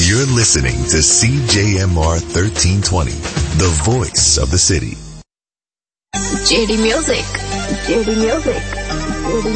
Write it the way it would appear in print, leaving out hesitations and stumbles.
You're listening to CJMR 1320, the voice of the city. JD Music.